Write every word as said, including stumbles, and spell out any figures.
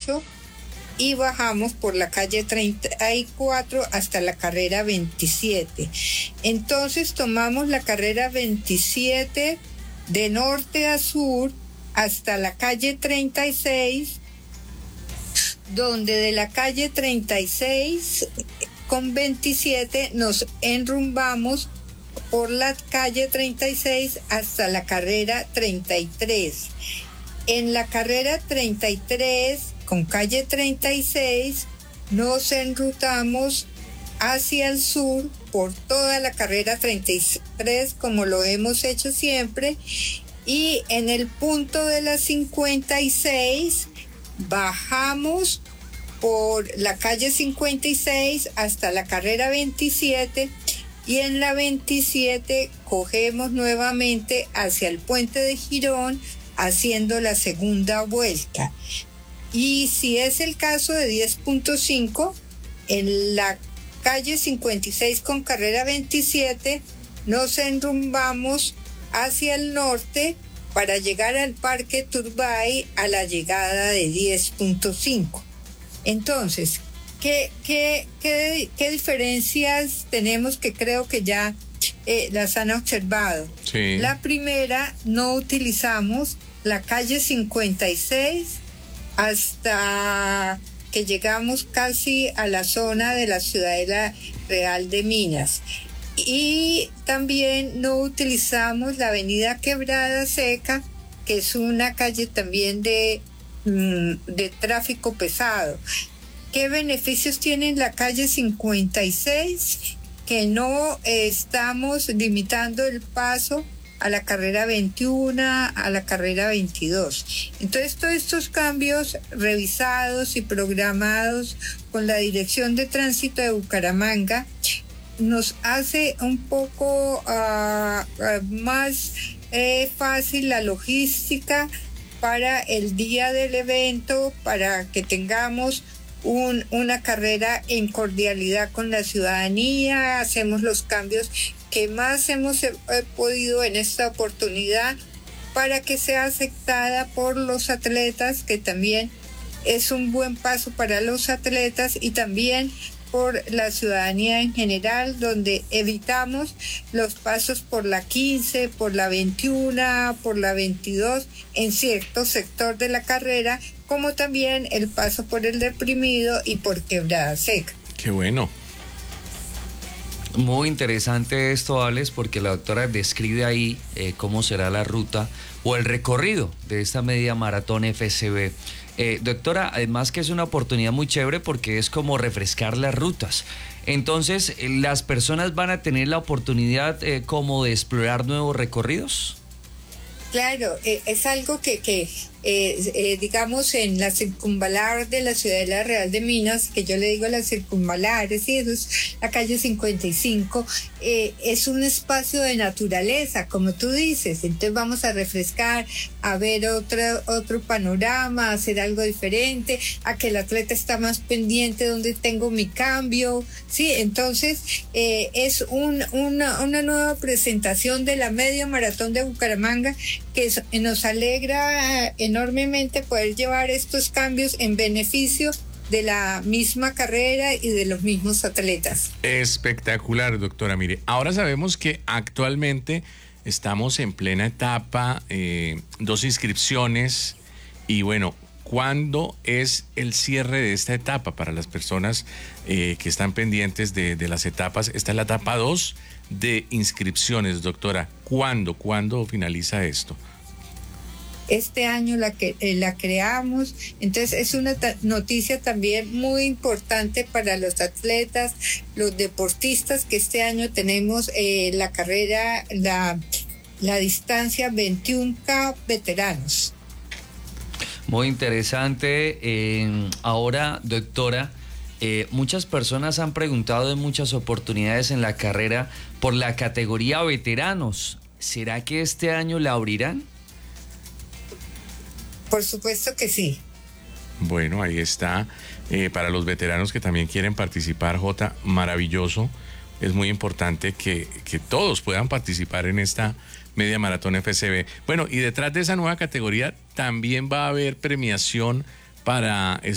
ocho y bajamos por la calle treinta y cuatro hasta la carrera veintisiete. Entonces tomamos la carrera veintisiete de norte a sur hasta la calle treinta y seis, donde de la calle treinta y seis con veintisiete nos enrumbamos por la calle treinta y seis hasta la carrera treinta y tres. En la carrera treinta y tres con calle treinta y seis nos enrutamos hacia el sur por toda la carrera treinta y tres, como lo hemos hecho siempre, y en el punto de la cincuenta y seis bajamos por la calle cincuenta y seis hasta la carrera veintisiete, y en la veintisiete cogemos nuevamente hacia el puente de Girón haciendo la segunda vuelta. Y si es el caso de diez punto cinco, en la calle cincuenta y seis con carrera veintisiete nos enrumbamos hacia el norte para llegar al Parque Turbay a la llegada de diez punto cinco. Entonces, ¿qué, qué, qué, qué diferencias tenemos que creo que ya eh, las han observado? Sí. La primera, no utilizamos la calle cincuenta y seis hasta que llegamos casi a la zona de la Ciudadela Real de Minas. Y también no utilizamos la avenida Quebrada Seca, que es una calle también de, de tráfico pesado. ¿Qué beneficios tiene la calle cincuenta y seis? Que no eh, estamos limitando el paso a la carrera veintiuno, a la carrera veintidós. Entonces, todos estos cambios revisados y programados con la Dirección de Tránsito de Bucaramanga nos hace un poco uh, uh, más eh, fácil la logística para el día del evento, para que tengamos un, una carrera en cordialidad con la ciudadanía. Hacemos los cambios que más hemos eh, podido en esta oportunidad para que sea aceptada por los atletas, que también es un buen paso para los atletas, y también por la ciudadanía en general, donde evitamos los pasos por la quince, por la veintiuno, por la veintidós en cierto sector de la carrera, como también el paso por el Deprimido y por Quebrada Seca. Qué bueno. Muy interesante esto, Alex, porque la doctora describe ahí eh, cómo será la ruta o el recorrido de esta media maratón F C B. Eh, doctora, además que es una oportunidad muy chévere porque es como refrescar las rutas. Entonces, ¿las personas van a tener la oportunidad eh, como de explorar nuevos recorridos? Claro, eh, es algo que, que eh, eh, digamos, en la circunvalar de la Ciudadela Real de Minas, que yo le digo la circunvalar, sí, eso es la calle cincuenta y cinco, eh, es un espacio de naturaleza, como tú dices. Entonces vamos a refrescar, a ver otro, otro panorama, a hacer algo diferente, a que el atleta está más pendiente donde tengo mi cambio, sí. Entonces eh, es un, una, una nueva presentación de la media maratón de Bucaramanga, que es, nos alegra enormemente poder llevar estos cambios en beneficio de la misma carrera y de los mismos atletas. Espectacular, doctora. Mire, ahora sabemos que actualmente estamos en plena etapa, eh, dos inscripciones, y bueno, ¿cuándo es el cierre de esta etapa para las personas eh, que están pendientes de, de las etapas? Esta es la etapa dos de inscripciones, doctora. ¿Cuándo? ¿Cuándo finaliza esto? Este año la, que, eh, la creamos, entonces es una noticia también muy importante para los atletas, los deportistas, que este año tenemos eh, la carrera, la, la distancia veintiuno K veteranos. Muy interesante. Eh, ahora, doctora, eh, muchas personas han preguntado en muchas oportunidades en la carrera por la categoría veteranos. ¿Será que este año la abrirán? Por supuesto que sí. Bueno, ahí está. Eh, para los veteranos que también quieren participar, Jota, maravilloso. Es muy importante que, que todos puedan participar en esta media maratón F C B. Bueno, y detrás de esa nueva categoría también va a haber premiación para